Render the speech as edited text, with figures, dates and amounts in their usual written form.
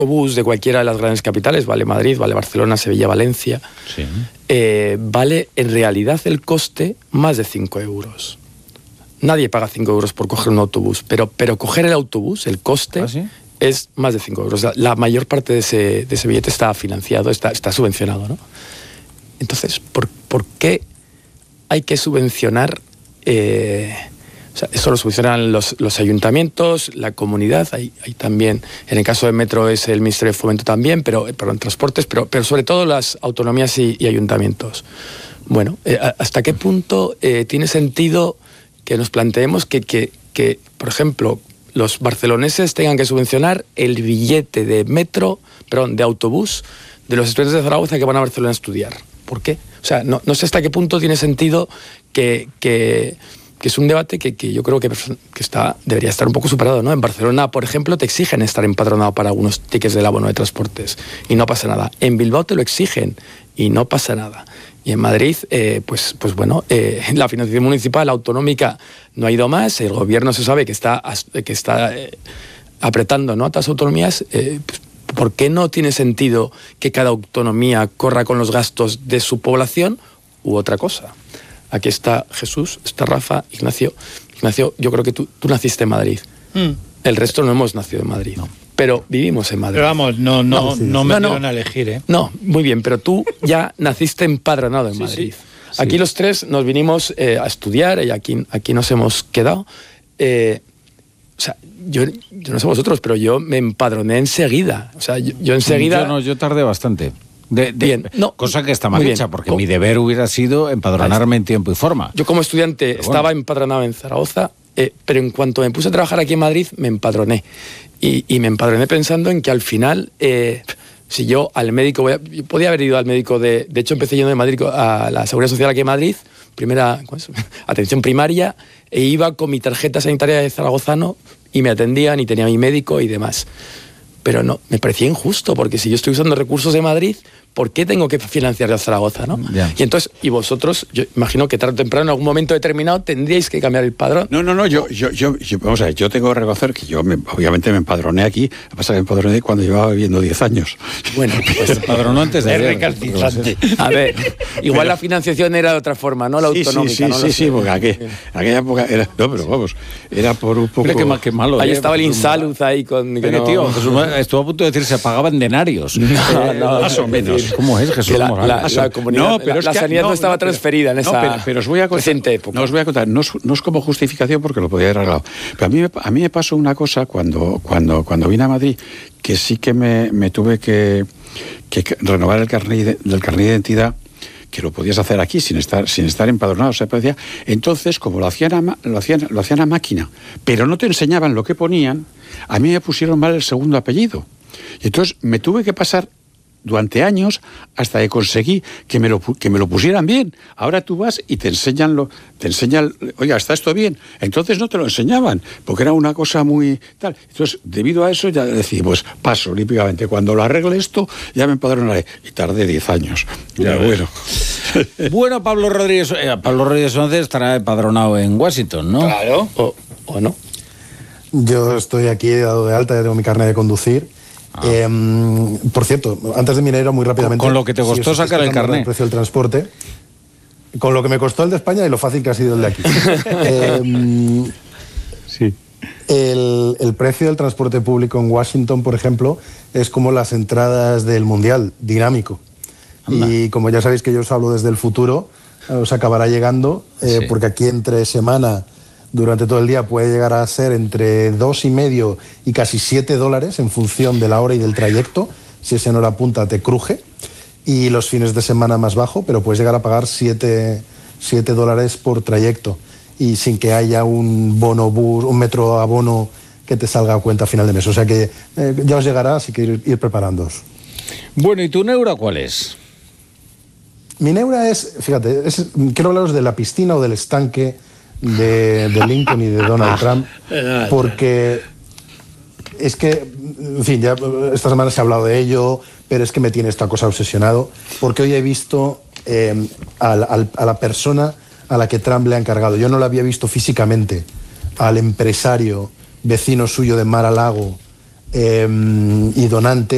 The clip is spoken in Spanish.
autobús de cualquiera de las grandes capitales, vale Madrid, vale Barcelona, Sevilla, Valencia, Sí. vale en realidad el coste más de 5 euros. Nadie paga 5 euros por coger un autobús, pero coger el autobús, el coste, ¿Ah, sí? es más de 5 euros. La mayor parte de ese billete está financiado, está subvencionado, ¿no? Entonces, ¿por qué hay que subvencionar? O sea, eso lo subvencionan los ayuntamientos, la comunidad, hay también, en el caso del metro es el Ministerio de Fomento también, pero en transportes, pero sobre todo las autonomías y ayuntamientos. Bueno, ¿hasta qué punto tiene sentido que nos planteemos que, por ejemplo, los barceloneses tengan que subvencionar el billete de de autobús de los estudiantes de Zaragoza que van a Barcelona a estudiar? ¿Por qué? O sea, no sé hasta qué punto tiene sentido que es un debate que yo creo que debería estar un poco superado, ¿no? En Barcelona, por ejemplo, te exigen estar empadronado para algunos tickets del abono de transportes y no pasa nada. En Bilbao te lo exigen y no pasa nada. Y en Madrid, pues bueno, la financiación municipal autonómica no ha ido más, el gobierno se sabe que está apretando, ¿no?, a otras autonomías. Pues, ¿por qué no tiene sentido que cada autonomía corra con los gastos de su población u otra cosa? Aquí está Jesús, está Rafa, Ignacio. Ignacio, yo creo que tú naciste en Madrid. El resto no hemos nacido en Madrid. No. Pero vivimos en Madrid. Pero vamos, no me dieron a elegir, ¿eh? No, muy bien, pero tú ya naciste empadronado en Madrid. Sí. Aquí los tres nos vinimos a estudiar y aquí nos hemos quedado. O sea, yo no sé vosotros, pero yo me empadroné enseguida. O sea, yo enseguida... Yo tardé bastante. Bien, no, cosa que está mal hecha, porque mi deber hubiera sido empadronarme en tiempo y forma. Yo como estudiante estaba empadronado en Zaragoza, pero en cuanto me puse a trabajar aquí en Madrid, me empadroné. Y me empadroné pensando en que al final, si yo al médico, yo podía haber ido al médico de hecho empecé yendo de Madrid a la Seguridad Social aquí en Madrid, atención primaria, e iba con mi tarjeta sanitaria de zaragozano y me atendían y tenía mi médico y demás. Pero no, me parecía injusto, porque si yo estoy usando recursos de Madrid, ¿por qué tengo que financiar a Zaragoza, no? Ya. Y entonces, y vosotros, yo imagino que tarde o temprano, en algún momento determinado, tendríais que cambiar el padrón. No, vamos a ver, yo tengo que reconocer que obviamente me empadroné aquí, lo que pasa es que me empadroné cuando llevaba viviendo 10 años. Bueno, pues empadronó antes de ayer. A ver, igual la financiación era de otra forma, ¿no? La autonómica, ¿no? Sí, porque aquella época era, no, pero vamos, era por un poco... Mira qué malo. Ahí estaba el Insalud ahí con... Tío, Jesús estuvo a punto de decir, se pagaban denarios. No, más o menos. ¿Cómo es, Jesús Morales? La comunidad, la sanidad no estaba transferida en esa pero os voy a contar, reciente época. No os voy a contar, no es como justificación porque lo podía haber arreglado. Pero a mí me pasó una cosa cuando vine a Madrid, que sí que me tuve que renovar el carnet de identidad, que lo podías hacer aquí sin estar empadronado. O sea, parecía, entonces, como lo hacían a máquina, pero no te enseñaban lo que ponían, a mí me pusieron mal el segundo apellido. Y entonces me tuve que pasar durante años hasta que conseguí que me lo pusieran bien. Ahora tú vas y te enseñan, oiga, ¿está esto bien? Entonces no te lo enseñaban, porque era una cosa muy tal. Entonces, debido a eso, ya decía, pues paso olímpicamente. Cuando lo arregle esto, ya me empadronaré. Y tardé 10 años. Ya, bueno. Bueno, Pablo Rodríguez entonces estará empadronado en Washington, ¿no? Claro. O no. Yo estoy aquí dado de alta, ya tengo mi carnet de conducir. Por cierto, antes de Mineiro, muy rápidamente... Con lo que te costó sacar el carnet. El precio del transporte. Con lo que me costó el de España y lo fácil que ha sido el de aquí. Sí. El precio del transporte público en Washington, por ejemplo, es como las entradas del Mundial, dinámico. Anda. Y como ya sabéis que yo os hablo desde el futuro, os acabará llegando, porque aquí entre semana... Durante todo el día puede llegar a ser entre $2,50 y casi $7 en función de la hora y del trayecto. Si es en hora punta te cruje. Y los fines de semana más bajo, pero puedes llegar a pagar $7 por trayecto. Y sin que haya un bonobús, un metro abono que te salga a cuenta a final de mes. O sea que ya os llegará, así que ir preparándoos. Bueno, ¿y tu neura cuál es? Mi neura es, fíjate, quiero hablaros de la piscina o del estanque de Lincoln y de Donald Trump, porque es que, en fin, ya esta semana se ha hablado de ello, pero es que me tiene esta cosa obsesionado, porque hoy he visto a la persona a la que Trump le ha encargado. Yo no la había visto físicamente, al empresario vecino suyo de Mar-a-Lago y donante,